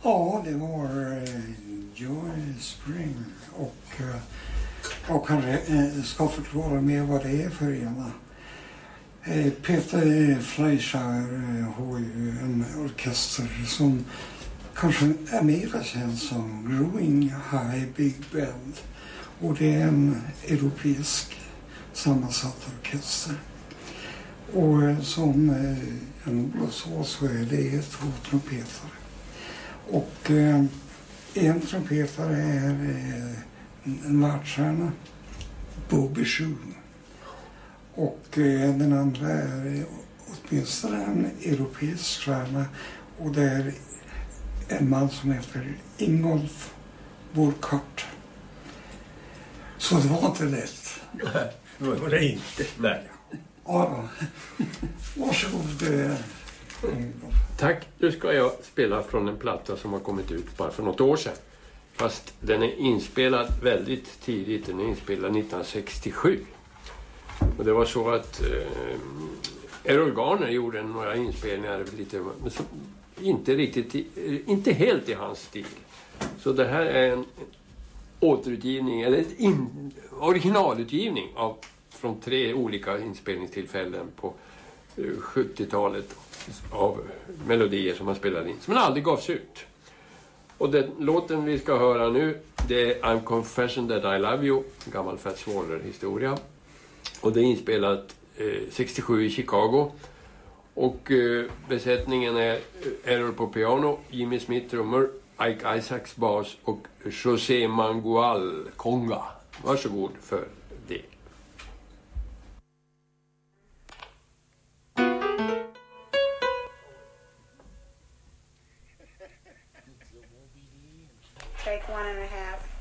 Ja, det var Joy Spring och jag kanske ska förklara mer vad det är för ena. Peter Fleischer har ju en orkester som kanske är mer känd som Growing High Big Band. Och det är en europeisk sammansatt orkester. Och som jag sa så är det 2 trumpetare. Och en trumpetare är en världsstjärna, Bobby Schuh. Och den andra är åtminstone en europeisk stjärna. Och det är en man som heter Ingolf Burkhardt. Så det var inte lätt. Nej, det var det inte. Nej. Ja, varsågod. Tack, nu ska jag spela från en platta som har kommit ut bara för något år sedan. Fast den är inspelad väldigt tidigt, den är inspelad 1967. Och det var så att Errol Garner gjorde några inspelningar lite, inte helt i hans stil. Så det här är en återutgivning, eller originalutgivning från 3 olika inspelningstillfällen på 70-talet av melodier som han spelade in, som aldrig gavs ut. Och den låten vi ska höra nu, det är I'm Confession That I Love You, gammal Fats Waller-historia. Och det är inspelat 67 i Chicago. Och besättningen är Errol på piano, Jimmy Smith trummor, Ike Isaacs bas och José Mangual conga. Varsågod för det. Take 1.5.